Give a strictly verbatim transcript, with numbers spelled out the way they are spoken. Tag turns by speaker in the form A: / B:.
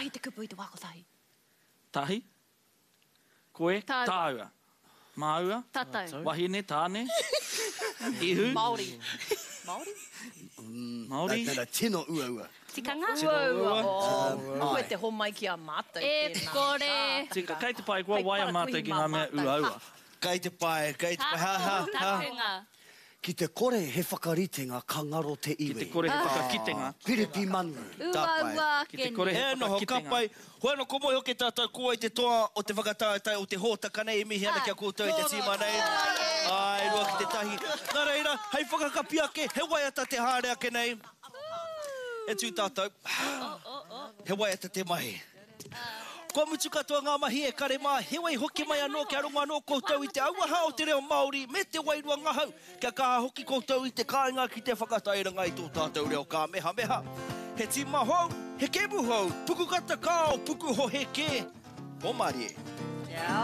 A: Tahi te kupu i te wako tahi.
B: Tahi. Koe, tāua. Māua.
A: Tatau.
B: Wahine, tāne. Ihu.
A: Māori. Māori?
B: Māori.
C: Nā tino ua ua.
A: Tikanga? Ua ua. Koe te homai ki a mātai.
D: E kore.
B: Tika, kei te pai kua waia mātai ki ngā mea ua ua.
C: Kei te pai, kei te pai, ha ha ha.
D: Takunga.
C: Ki te kore he whakaritenga ka ngaro te iwi.
B: Ki te kore he whakakitenga.
C: Piripi manu.
D: Ua ua
B: Ki te
D: kene.
B: kore he
E: E noho, ka
B: whakakitenga.
E: pai. Hoi no komo hoke tātou kua i te toa o te whakatātai o te hōtaka nei, mihi ana kia koutou i te tima nei. Ai, rua ki te tahi. Nā reira, hei whakakapi ake, he waiata te hāre ake nei. E tū tātou. He waiata te mahi. Kua mutu katoa ngā mahi e kare mā, he wai hoki mai anō kia runga anō koutou i te auaha o te reo Māori, me te wairua ngahau, kia kaha hoki koutou i te kāinga ki te whakatairanga i tō tātou reo ka meha meha. He tima hou, he kebu hou, puku kata kao, puku ho he ke, ho Māori e.